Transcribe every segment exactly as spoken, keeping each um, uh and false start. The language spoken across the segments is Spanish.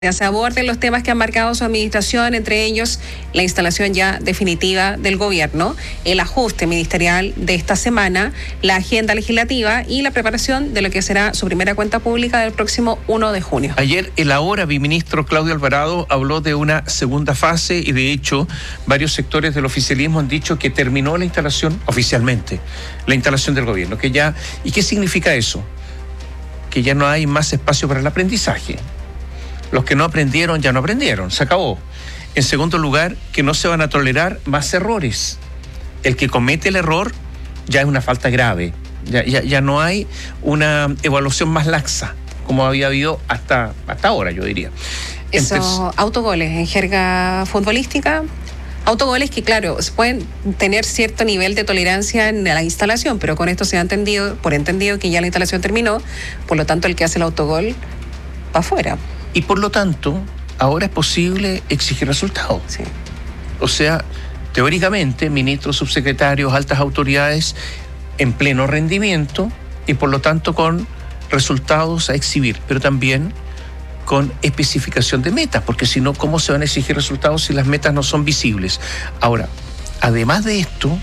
se aborden los temas que han marcado su administración, entre ellos la instalación ya definitiva del gobierno, el ajuste ministerial de esta semana, la agenda legislativa y la preparación de lo que será su primera cuenta pública del próximo primero de junio. Ayer el ahora biministro Claudio Alvarado habló de una segunda fase y de hecho varios sectores del oficialismo han dicho que terminó la instalación oficialmente, la instalación del gobierno, que ya, ¿y qué significa eso? Que ya no hay más espacio para el aprendizaje. Los que no aprendieron ya no aprendieron, se acabó. En segundo lugar, que no se van a tolerar más errores. El que comete el error ya es una falta grave. Ya, ya, ya no hay una evaluación más laxa, como había habido hasta, hasta ahora, yo diría. Esos Entonces, autogoles en jerga futbolística, autogoles que, claro, pueden tener cierto nivel de tolerancia en la instalación, pero con esto se ha entendido, por entendido que ya la instalación terminó, por lo tanto el que hace el autogol va afuera. Y por lo tanto, ahora es posible exigir resultados. Sí. O sea, teóricamente, ministros, subsecretarios, altas autoridades en pleno rendimiento y por lo tanto con resultados a exhibir, pero también con especificación de metas, porque si no, ¿cómo se van a exigir resultados si las metas no son visibles? Ahora, además de esto,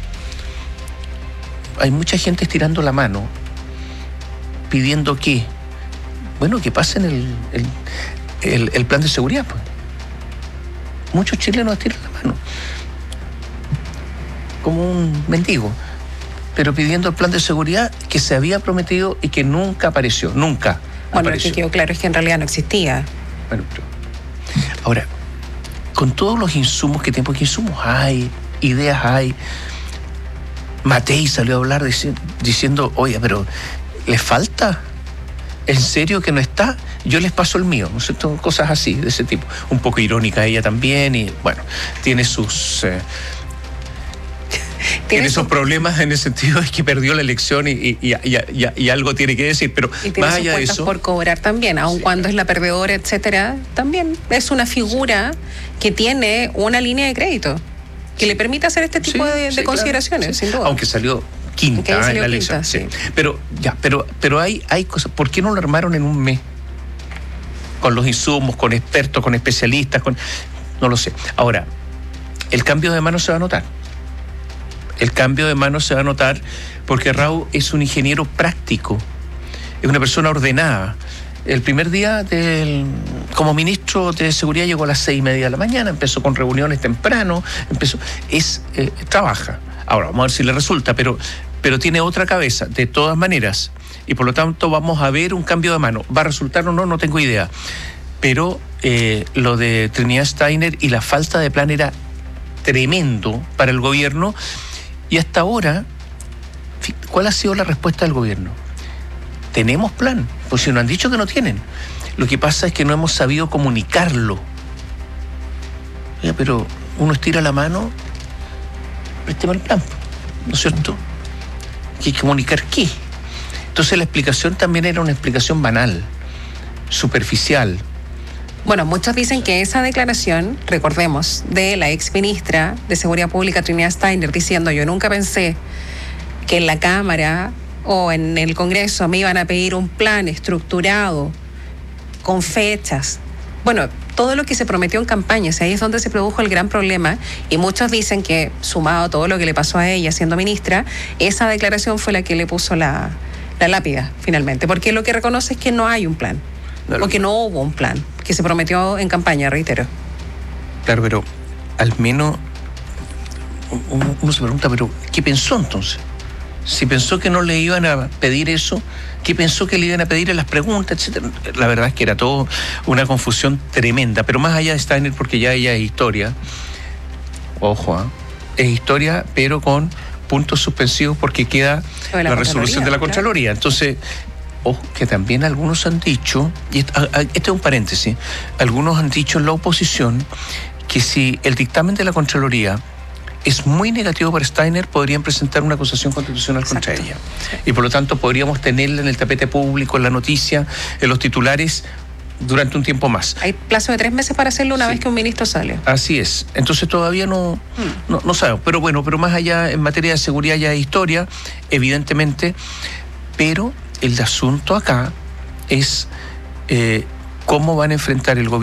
hay mucha gente estirando la mano, pidiendo que Bueno, que pasen el, el, el, el plan de seguridad. Pues. Muchos chilenos tiran la mano. Como un mendigo. Pero pidiendo el plan de seguridad que se había prometido y que nunca apareció. Nunca Bueno, apareció. lo que quedó claro es que en realidad no existía. Bueno, pero... Ahora, con todos los insumos que tenemos, que insumos hay, ideas hay. Matei salió a hablar diciendo, diciendo oye, pero ¿les falta? ¿En serio que no está? Yo les paso el mío, ¿no es cierto? Cosas así, de ese tipo. Un poco irónica ella también y, bueno, tiene sus... Eh, tiene, tiene sus problemas en el sentido de que perdió la elección y, y, y, y, y algo tiene que decir, pero y tiene más sus allá de eso... por cobrar también, aun sí, cuando claro. es la perdedora, etcétera, también es una figura que tiene una línea de crédito que sí. le permite hacer este tipo sí, de, de sí, consideraciones, claro, sí. sin duda. Aunque salió... quinta en la elección, quinta, sí. sí. Pero ya, pero, pero hay, hay cosas. ¿Por qué no lo armaron en un mes? Con los insumos, con expertos, con especialistas, con no lo sé. Ahora, el cambio de mano se va a notar. El cambio de mano se va a notar porque Raúl es un ingeniero práctico, es una persona ordenada. El primer día del, como ministro de Seguridad llegó a las seis y media de la mañana, empezó con reuniones temprano, empezó, es, eh, trabaja. Ahora, vamos a ver si le resulta, pero, pero tiene otra cabeza, de todas maneras. Y por lo tanto vamos a ver un cambio de mano. ¿Va a resultar o no? No tengo idea. Pero eh, lo de Trinidad Steiner y la falta de plan era tremendo para el gobierno. Y hasta ahora, ¿cuál ha sido la respuesta del gobierno? Tenemos plan, pues si nos han dicho que no tienen. Lo que pasa es que no hemos sabido comunicarlo. Ya, pero uno estira la mano... présteme el plan, ¿no es cierto? ¿Hay que comunicar qué? Entonces la explicación también era una explicación banal, superficial. Bueno, muchos dicen que esa declaración, recordemos, de la ex ministra de Seguridad Pública, Trinidad Steiner, diciendo yo nunca pensé que en la Cámara o en el Congreso me iban a pedir un plan estructurado, con fechas. Bueno, todo lo que se prometió en campañas, ahí es donde se produjo el gran problema y muchos dicen que, sumado a todo lo que le pasó a ella siendo ministra, esa declaración fue la que le puso la, la lápida finalmente, porque lo que reconoce es que no hay un plan, claro, o que no hubo un plan, que se prometió en campaña, reitero. Claro, pero al menos uno se pregunta, pero ¿qué pensó entonces? Si pensó que no le iban a pedir eso, ¿qué pensó que le iban a pedir en las preguntas, etcétera? La verdad es que era todo una confusión tremenda, pero más allá de Steiner, porque ya ella es historia, ojo, ¿eh? es historia, pero con puntos suspensivos porque queda la, la resolución de la Contraloría. Claro. Entonces, ojo, que también algunos han dicho, y este es un paréntesis, algunos han dicho en la oposición que si el dictamen de la Contraloría es muy negativo para Steiner, podrían presentar una acusación constitucional Exacto. contra ella. Sí. Y por lo tanto podríamos tenerla en el tapete público, en la noticia, en los titulares, durante un tiempo más. Hay plazo de tres meses para hacerlo una sí. vez que un ministro sale. Así es. Entonces todavía no, hmm. no, no sabemos. Pero bueno, pero más allá, en materia de seguridad ya hay historia, evidentemente, pero el asunto acá es... Eh, ¿cómo van a enfrentar el gobierno